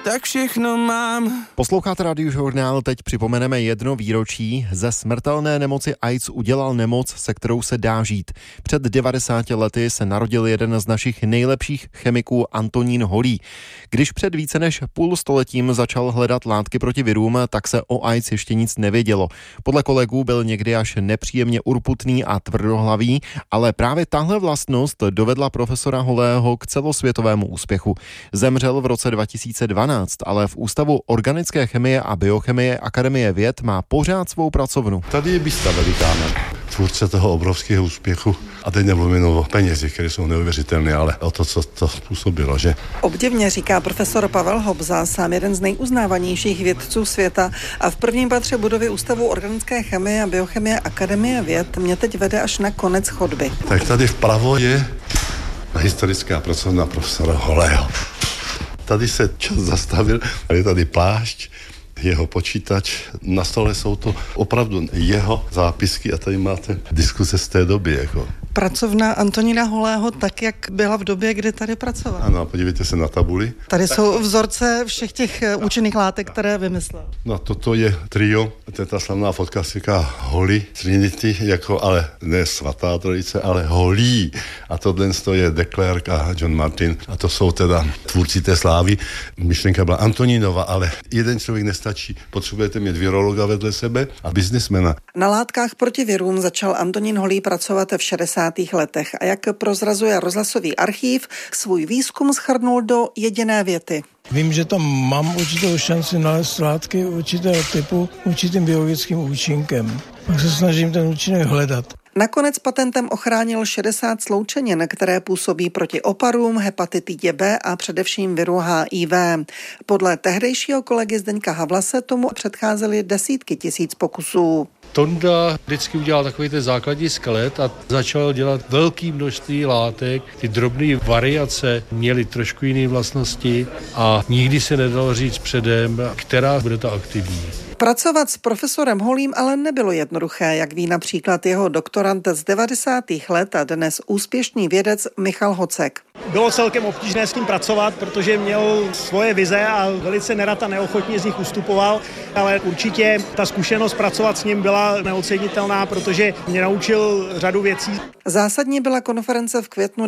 tak všechno mám. Posloucháte Radiožurnál, teď připomeneme 1 výročí. Ze smrtelné nemoci AIDS udělal nemoc, se kterou se dá žít. Před 90 lety se narodil jeden z našich nejlepších chemiků, Antonín Holý. Když před více než půl stoletím začal hledat látky proti virům, tak se o AIDS ještě nic nevědělo. Podle kolegů byl někdy až nepříjemně urputný a tvrdohlavý, ale právě tahle vlastnost dovedla profesora Holého k celosvětovému úspěchu. Zemřel v roce 2012, ale v Ústavu organické chemie a biochemie Akademie věd má pořád svou pracovnu. Tady je Bista velikánem, tvůrce toho obrovského úspěchu. A teď nemluvím o penězích, které jsou neuvěřitelné, ale o to, co to způsobilo, že? Obdivně říká profesor Pavel Hobza, sám jeden z nejuznávanějších vědců světa, a v prvním patře budovy Ústavu organické chemie a biochemie Akademie věd mě teď vede až na konec chodby. Tak tady vpravo je historická pracovna profesora Holého. Tady se čas zastavil, je tady plášť, jeho počítač, na stole jsou to opravdu jeho zápisky a tady máte diskuse z té doby. Jako. Pracovna Antonína Holého tak, jak byla v době, kdy tady pracoval. Ano, podívejte se na tabuli. Tady jsou vzorce všech těch účinných látek, které vymyslel. No toto je trio, to je ta slavná fotka, se říká Holy Trinity, jako, ale ne svatá trojice, ale Holý. A tohle je de Klerk a John Martin a to jsou teda tvůrci té slávy. Myšlenka byla Antonínova, ale jeden člověk nestačí. Potřebujete mít virologa vedle sebe a biznismena. Na látkách proti virům začal Antonín Holý pracovat v 60. letech a jak prozrazuje rozhlasový archív, svůj výzkum shrnul do jediné věty. Vím, že tam mám určitou šanci nalézt látky určitého typu určitým biologickým účinkem. Pak se snažím ten účinek hledat. Nakonec patentem ochránil 60 sloučenin, které působí proti oparům, hepatitidě B a především viru HIV. Podle tehdejšího kolegy Zdeňka Havlase tomu předcházely desítky tisíc pokusů. Tonda vždycky udělal takový ten základní skelet a začal dělat velké množství látek. Ty drobné variace měly trošku jiné vlastnosti a nikdy se nedalo říct předem, která bude ta aktivní. Pracovat s profesorem Holým ale nebylo jednoduché, jak ví například jeho doktorant z 90. let a dnes úspěšný vědec Michal Hocek. Bylo celkem obtížné s tím pracovat, protože měl svoje vize a velice nerad a neochotně z nich ustupoval, ale určitě ta zkušenost pracovat s ním byla neocenitelná, protože mě naučil řadu věcí. Zásadní byla konference v květnu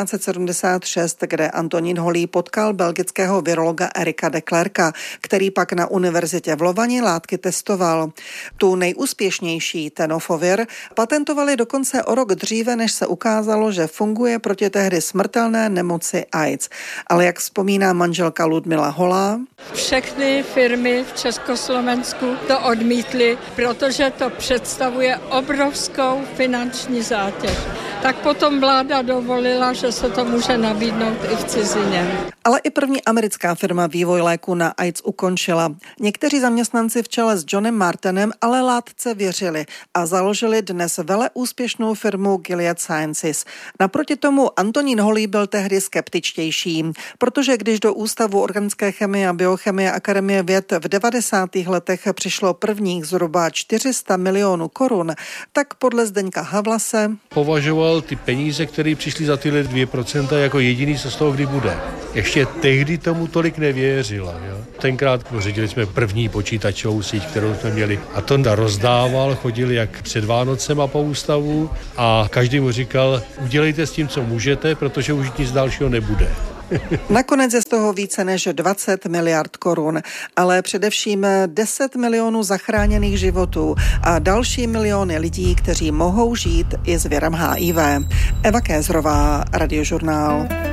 1976, kde Antonín Holý potkal belgického virologa Erika de Klerka, který pak na univerzitě v Lovani látky testoval. Tu nejúspěšnější, tenofovir, patentovali dokonce o rok dříve, než se ukázalo, že funguje proti tehdy smrtelné nemoci AIDS. Ale jak vzpomíná manželka Ludmila Holá, všechny firmy v Československu to odmítly, protože to představuje obrovskou finanční zátěž. Tak potom vláda dovolila, že se to může nabídnout i v cizině. Ale i první americká firma vývoj léku na AIDS ukončila. Někteří zaměstnanci v čele s Johnem Martinem ale látce věřili a založili dnes veleúspěšnou firmu Gilead Sciences. Naproti tomu Antonín Holý byl tehdy skeptičtější, protože když do Ústavu organické chemie a biochemie Akademie věd v 90. letech přišlo prvních zhruba 400 milionů korun, tak podle Zdeňka Havlase Považoval ty peníze, které přišly za tyhle 2%, jako jediný, co z toho kdy bude. Ještě tehdy tomu tolik nevěřila. Jo? Tenkrát pořídili jsme první počítačovou síť, kterou jsme měli. A Tonda rozdával, chodil jak před Vánocema po ústavu a každý mu říkal, udělejte s tím, co můžete, protože už nic dalšího nebude. Nakonec je z toho více než 20 miliard korun, ale především 10 milionů zachráněných životů a další miliony lidí, kteří mohou žít i s virem HIV. Eva Kézrová, Radiožurnál.